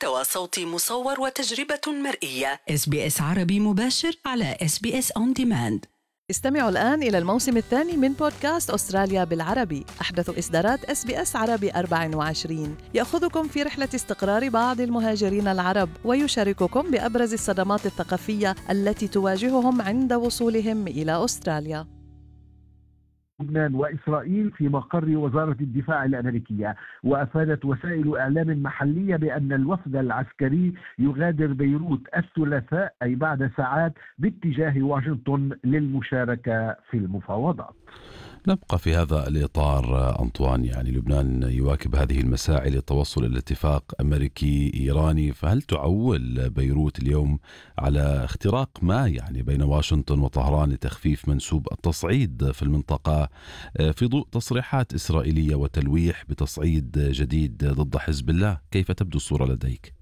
محتوى صوتي مصور وتجربة مرئية. SBS عربي مباشر على SBS On Demand. استمعوا الآن إلى الموسم الثاني من بودكاست أستراليا بالعربي، أحدث إصدارات SBS عربي 24 يأخذكم في رحلة استقرار بعض المهاجرين العرب ويشارككم بأبرز الصدمات الثقافية التي تواجههم عند وصولهم إلى أستراليا. لبنان وإسرائيل في مقر وزارة الدفاع الأمريكية. وأفادت وسائل إعلام محلية بأن الوفد العسكري يغادر بيروت الثلاثاء أي بعد ساعات باتجاه واشنطن للمشاركة في المفاوضات. نبقى في هذا الإطار أنطوان، يعني لبنان يواكب هذه المساعي للتوصل إلى اتفاق أمريكي إيراني، فهل تعول بيروت اليوم على اختراق ما يعني بين واشنطن وطهران لتخفيف منسوب التصعيد في المنطقة في ضوء تصريحات إسرائيلية وتلويح بتصعيد جديد ضد حزب الله؟ كيف تبدو الصورة لديك؟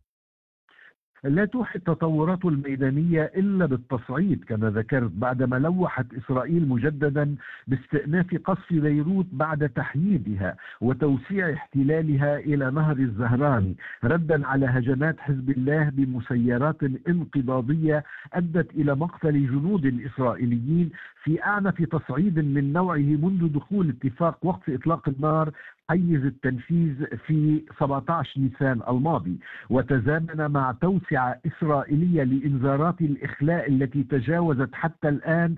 لا توحي التطورات الميدانية إلا بالتصعيد كما ذكرت، بعدما لوحت إسرائيل مجددا باستئناف قصف بيروت بعد تحييدها وتوسيع احتلالها إلى نهر الزهراني، ردا على هجمات حزب الله بمسيرات انقضاضية أدت إلى مقتل جنود إسرائيليين في أعنف تصعيد من نوعه منذ دخول اتفاق وقف إطلاق النار حيز التنفيذ في 17 نيسان الماضي، وتزامن مع توسعة إسرائيلية لإنذارات الإخلاء التي تجاوزت حتى الآن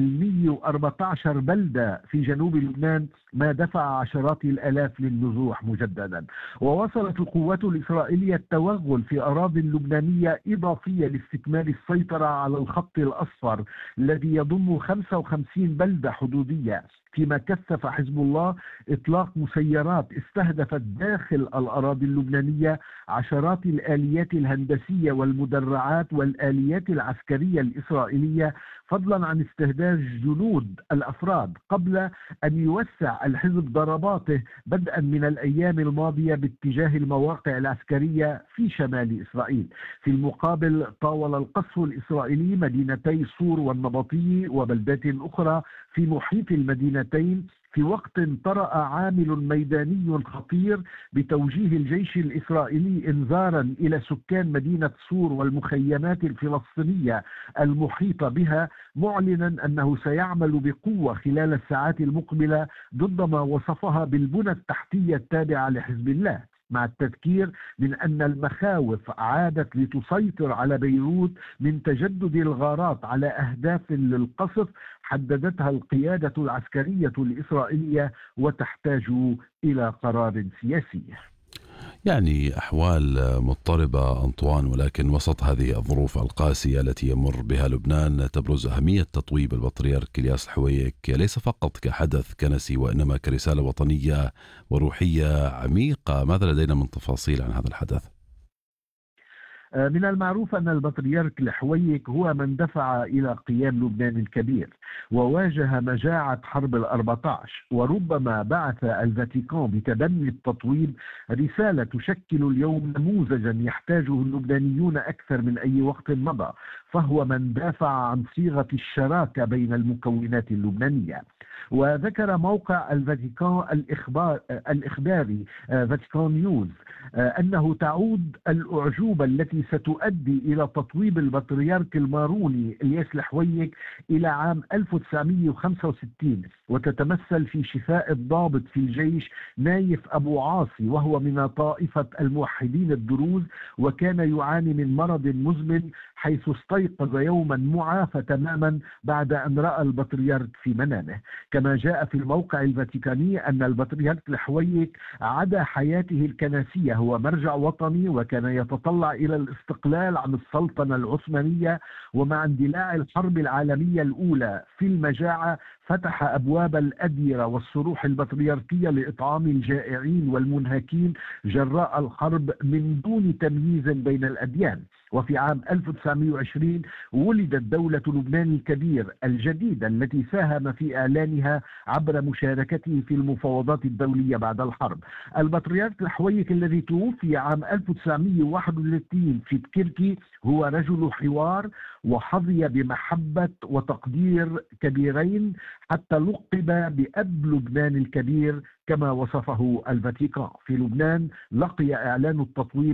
114 بلدة في جنوب لبنان، ما دفع عشرات الآلاف للنزوح مجددا. ووصلت القوات الإسرائيلية التوغل في أراضٍ لبنانية إضافية لاستكمال السيطرة على الخط الأصفر الذي يضم 55 بلدة حدودية، فيما كثف حزب الله إطلاق مسيرات استهدفت داخل الأراضي اللبنانية عشرات الآليات الهندسية والمدرعات والآليات العسكرية الإسرائيلية، فضلا عن استهداف جنود الأفراد، قبل أن يوسع الحزب ضرباته بدءا من الأيام الماضية باتجاه المواقع العسكرية في شمال إسرائيل. في المقابل طاول القصف الإسرائيلي مدينتي صور والنبطية وبلدات أخرى في محيط المدينتين، في وقت طرأ عامل ميداني خطير بتوجيه الجيش الإسرائيلي إنذارا إلى سكان مدينة صور والمخيمات الفلسطينية المحيطة بها، معلنا أنه سيعمل بقوة خلال الساعات المقبلة ضد ما وصفها بالبنى التحتية التابعة لحزب الله، مع التذكير من أن المخاوف عادت لتسيطر على بيروت من تجدد الغارات على أهداف للقصف حددتها القيادة العسكرية الإسرائيلية وتحتاج إلى قرار سياسي. يعني أحوال مضطربة أنطوان، ولكن وسط هذه الظروف القاسية التي يمر بها لبنان تبرز أهمية تطويب البطريرك إلياس الحويك ليس فقط كحدث كنسي وإنما كرسالة وطنية وروحية عميقة. ماذا لدينا من تفاصيل عن هذا الحدث؟ من المعروف أن البطريرك الحويك هو من دفع إلى قيام لبنان الكبير وواجه مجاعة حرب ال14، وربما بعث الفاتيكان بتبني التطويب رسالة تشكل اليوم نموذجا يحتاجه اللبنانيون أكثر من أي وقت مضى، فهو من دافع عن صيغة الشراكة بين المكونات اللبنانية. وذكر موقع الفاتيكان الإخباري فاتيكان نيوز أنه تعود الأعجوبة التي ستؤدي إلى تطويب البطريرك الماروني إلياس الحويك إلى عام 1965، وتتمثل في شفاء الضابط في الجيش نايف أبو عاصي، وهو من طائفة الموحدين الدروز، وكان يعاني من مرض مزمن، حيث استيقظ يوما معافى تماما بعد أن رأى البطريرك في منامه. كما جاء في الموقع الفاتيكاني أن البطريرك الحويك عدا حياته الكنسية هو مرجع وطني، وكان يتطلع إلى الاستقلال عن السلطنة العثمانية، ومع اندلاع الحرب العالمية الأولى في المجاعة فتح أبواب الأديرة والصروح البطريركية لإطعام الجائعين والمنهكين جراء الحرب من دون تمييز بين الأديان. وفي عام 1920 ولدت دولة لبنان الكبير الجديدة التي ساهم في إعلانها عبر مشاركته في المفاوضات الدولية بعد الحرب. البطريرك الحويك الذي توفي عام 1931 في تكركي هو رجل حوار وحظي بمحبة وتقدير كبيرين، حتى لقب بأب لبنان الكبير كما وصفه الفاتيكان. في لبنان لقي إعلان التطوير